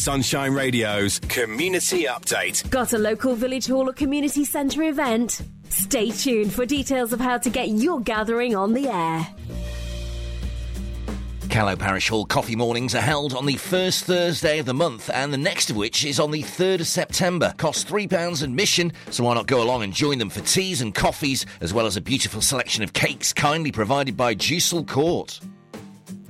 Sunshine Radio's Community Update. Got a local village hall or community centre event? Stay tuned for details of how to get your gathering on the air. Callow Parish Hall coffee mornings are held on the first Thursday of the month, and the next of which is on the 3rd of September. Costs £3 admission, so why not go along and join them for teas and coffees, as well as a beautiful selection of cakes kindly provided by Juicel Court.